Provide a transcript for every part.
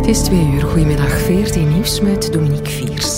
Het is 2:00. Goedemiddag, VRT Nieuws met Dominique Viers.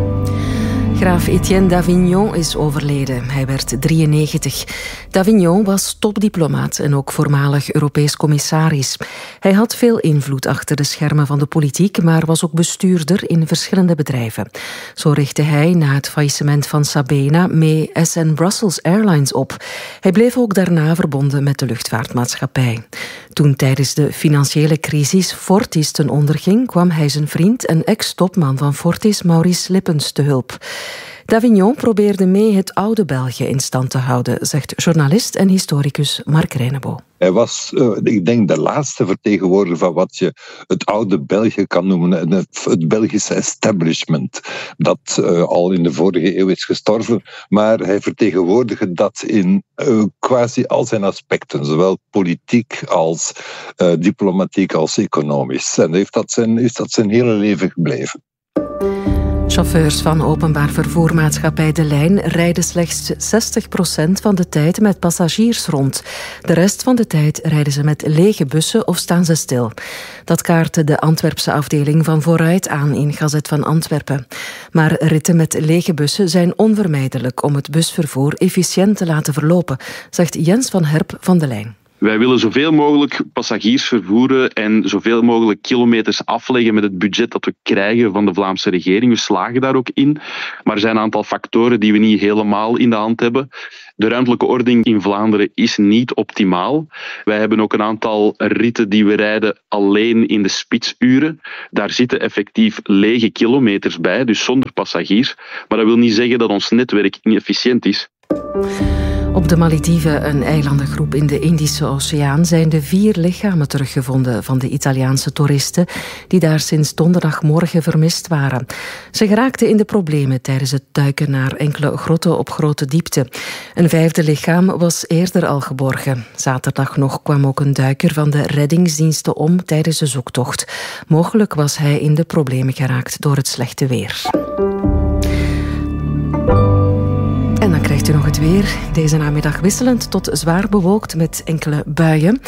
Graaf Etienne d'Avignon is overleden. Hij werd 93. D'Avignon was topdiplomaat en ook voormalig Europees commissaris. Hij had veel invloed achter de schermen van de politiek, maar was ook bestuurder in verschillende bedrijven. Zo richtte hij na het faillissement van Sabena mee SN Brussels Airlines op. Hij bleef ook daarna verbonden met de luchtvaartmaatschappij. Toen tijdens de financiële crisis Fortis ten onder ging, kwam hij zijn vriend en ex-topman van Fortis, Maurice Lippens, te hulp. D'Avignon probeerde mee het oude België in stand te houden, zegt journalist en historicus Mark Reinebo. Hij was, ik denk, de laatste vertegenwoordiger van wat je het oude België kan noemen, het Belgische establishment, dat al in de vorige eeuw is gestorven. Maar hij vertegenwoordigde dat in quasi al zijn aspecten, zowel politiek als diplomatiek als economisch. En is dat zijn hele leven gebleven. Chauffeurs van openbaar vervoermaatschappij De Lijn rijden slechts 60% van de tijd met passagiers rond. De rest van de tijd rijden ze met lege bussen of staan ze stil. Dat kaartte de Antwerpse afdeling van Vooruit aan in Gazet van Antwerpen. Maar ritten met lege bussen zijn onvermijdelijk om het busvervoer efficiënt te laten verlopen, zegt Jens van Herp van De Lijn. Wij willen zoveel mogelijk passagiers vervoeren en zoveel mogelijk kilometers afleggen met het budget dat we krijgen van de Vlaamse regering. We slagen daar ook in. Maar er zijn een aantal factoren die we niet helemaal in de hand hebben. De ruimtelijke ordening in Vlaanderen is niet optimaal. Wij hebben ook een aantal ritten die we rijden alleen in de spitsuren. Daar zitten effectief lege kilometers bij, dus zonder passagiers. Maar dat wil niet zeggen dat ons netwerk inefficiënt is. Op de Malediven, een eilandengroep in de Indische Oceaan, zijn de 4 lichamen teruggevonden van de Italiaanse toeristen die daar sinds donderdagmorgen vermist waren. Ze geraakten in de problemen tijdens het duiken naar enkele grotten op grote diepte. Een 5e lichaam was eerder al geborgen. Zaterdag nog kwam ook een duiker van de reddingsdiensten om tijdens de zoektocht. Mogelijk was hij in de problemen geraakt door het slechte weer. En dan krijgt u nog het weer. Deze namiddag wisselend tot zwaar bewolkt met enkele buien.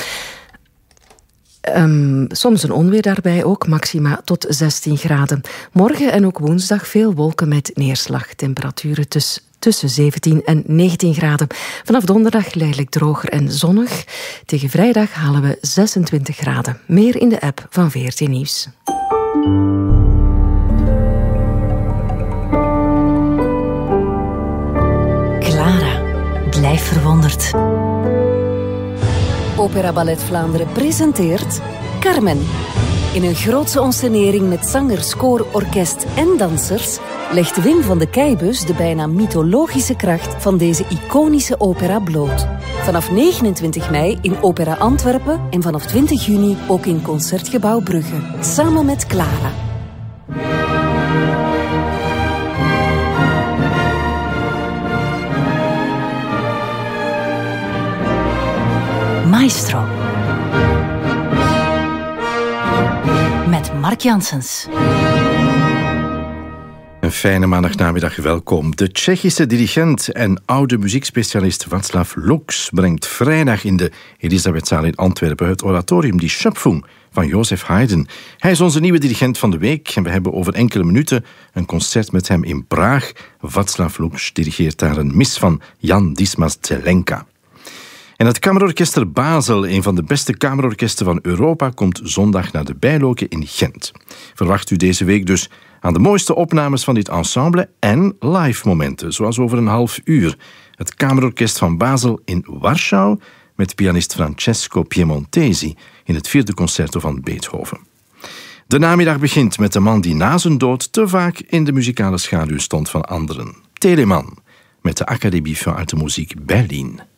Soms een onweer daarbij ook, maxima tot 16 graden. Morgen en ook woensdag veel wolken met neerslag. Temperaturen tussen 17 en 19 graden. Vanaf donderdag geleidelijk droger en zonnig. Tegen vrijdag halen we 26 graden. Meer in de app van VRT Nieuws. Blijf verwonderd. Opera Ballet Vlaanderen presenteert Carmen. In een grootse onscenering met zangers, koor, orkest en dansers legt Wim van de Keibus de bijna mythologische kracht van deze iconische opera bloot. Vanaf 29 mei in Opera Antwerpen en vanaf 20 juni ook in Concertgebouw Brugge. Samen met Clara. Maestro. Met Mark Janssens. Een fijne maandagnamiddag, welkom. De Tsjechische dirigent en oude muziekspecialist Václav Lux brengt vrijdag in de Elisabethzaal in Antwerpen het oratorium Die Schöpfung van Joseph Haydn. Hij is onze nieuwe dirigent van de week en we hebben over enkele minuten een concert met hem in Praag. Václav Lux dirigeert daar een mis van Jan Dismas Zelenka. En het Kamerorkester Basel, een van de beste kamerorkesten van Europa, komt zondag naar de Bijloke in Gent. Verwacht u deze week dus aan de mooiste opnames van dit ensemble en live momenten, zoals over een half uur. Het Kamerorkest van Basel in Warschau met pianist Francesco Piemontesi in het 4e concerto van Beethoven. De namiddag begint met de man die na zijn dood te vaak in de muzikale schaduw stond van anderen. Telemann met de Académie für Alte Musik Berlin.